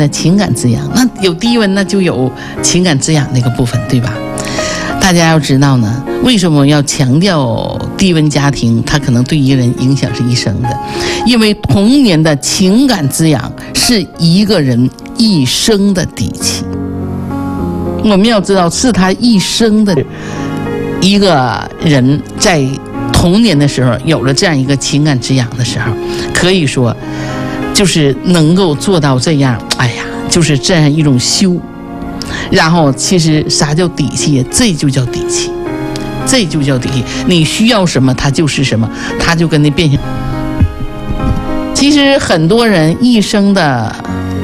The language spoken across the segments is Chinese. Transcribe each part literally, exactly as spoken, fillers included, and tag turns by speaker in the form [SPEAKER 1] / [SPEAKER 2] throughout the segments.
[SPEAKER 1] 的情感滋养，那有低温，那就有情感滋养那个部分，对吧？大家要知道呢，为什么要强调低温家庭？它可能对一个人影响是一生的，因为童年的情感滋养是一个人一生的底气。我们要知道，是他一生的一个人在童年的时候有了这样一个情感滋养的时候，可以说就是能够做到这样，哎呀，就是这样一种修。然后其实啥叫底气？这就叫底气，这就叫底气。你需要什么，它就是什么，它就跟那变形。其实很多人一生的，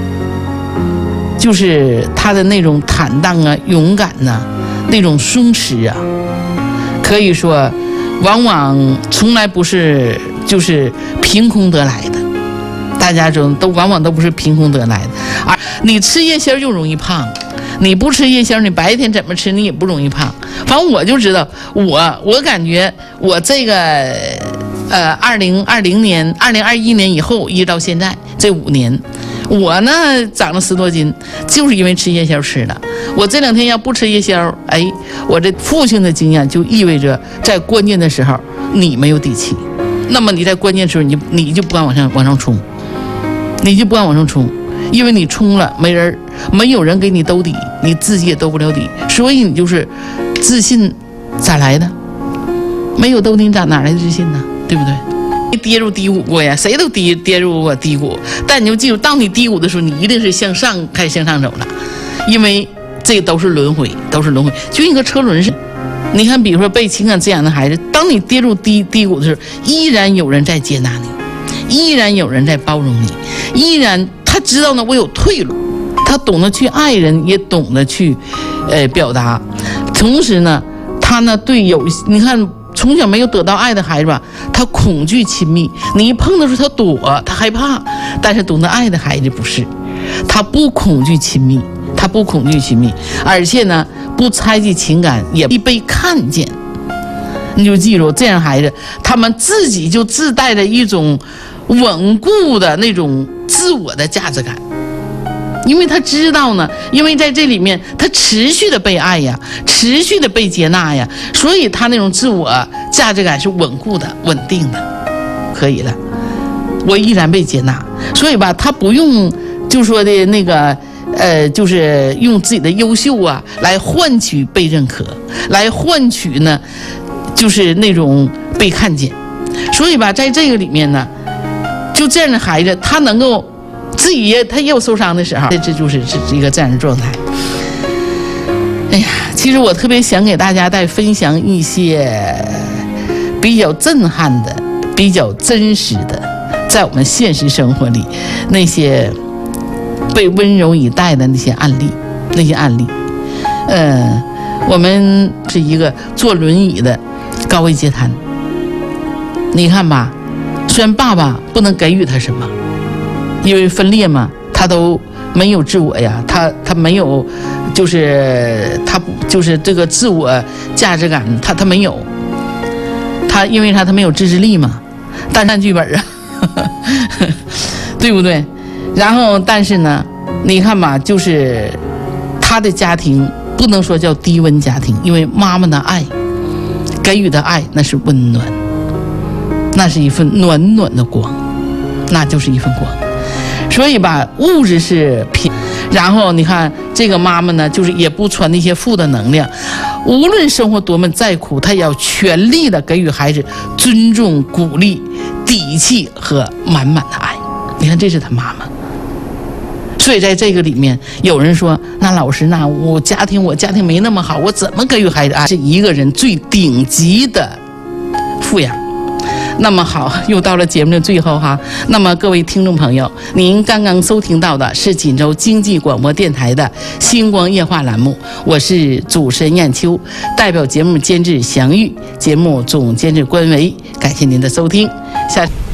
[SPEAKER 1] 就是他的那种坦荡啊、勇敢呐、啊、那种松弛啊，可以说往往从来不是就是凭空得来的。大家说都往往都不是凭空得来的，而你吃夜宵就容易胖，你不吃夜宵，你白天怎么吃你也不容易胖。反正我就知道，我我感觉我这个呃，二零二零年、二零二一年以后一直到现在这五年，我呢长了十多斤，就是因为吃夜宵吃的。我这两天要不吃夜宵，哎，我这父亲的经验就意味着在关键的时候你没有底气，那么你在关键的时候你就你就不敢往上往上冲。你就不敢往上冲，因为你冲了没人，没有人给你兜底，你自己也兜不了底，所以你就是自信咋来的？没有兜底咋哪来的自信呢？对不对？你跌入低谷过呀，谁都跌跌入过低谷，但你就记住，当你低谷的时候，你一定是向上开始向上走了，因为这都是轮回，都是轮回，就一个车轮似的。你看，比如说被情感滋养的孩子，当你跌入低低谷的时候，依然有人在接纳你。依然有人在包容你，依然他知道呢我有退路，他懂得去爱人，也懂得去呃表达。同时呢他呢对有你看从小没有得到爱的孩子吧，他恐惧亲密，你一碰的时候他躲，他害怕。但是懂得爱的孩子不是，他不恐惧亲密，他不恐惧亲密，而且呢不猜忌情感，也不被看见。你就记住，这样孩子他们自己就自带着一种稳固的那种自我的价值感，因为他知道呢，因为在这里面他持续的被爱呀，持续的被接纳呀，所以他那种自我价值感是稳固的、稳定的。可以了，我依然被接纳，所以吧，他不用就说的那个呃，就是用自己的优秀啊来换取被认可，来换取呢就是那种被看见。所以吧，在这个里面呢，就这样的孩子，他能够自己也他也有受伤的时候，这就是是一个这样的状态。哎呀，其实我特别想给大家再分享一些比较震撼的、比较真实的，在我们现实生活里那些被温柔以待的那些案例，那些案例。呃，我们是一个坐轮椅的高位截瘫，你看吧，虽然爸爸不能给予他什么，因为分裂嘛，他都没有自我呀，他他没有，就是他就是这个自我价值感，他他没有，他因为他他没有自制力嘛，单看剧本啊，对不对？然后但是呢，你看吧，就是他的家庭不能说叫低温家庭，因为妈妈的爱。给予的爱那是温暖，那是一份暖暖的光，那就是一份光。所以吧，物质是平，然后你看这个妈妈呢，就是也不传那些负的能量，无论生活多么再苦，她也要全力的给予孩子尊重、鼓励、底气和满满的爱。你看，这是她妈妈。所以在这个里面，有人说，那老师，那我家庭我家庭没那么好，我怎么给予孩子爱？是一个人最顶级的富养。那么好，又到了节目的最后哈。那么各位听众朋友，您刚刚收听到的是锦州经济广播电台的星光夜话栏目，我是主持人燕秋，代表节目监制祥玉，节目总监制关维，感谢您的收听，下。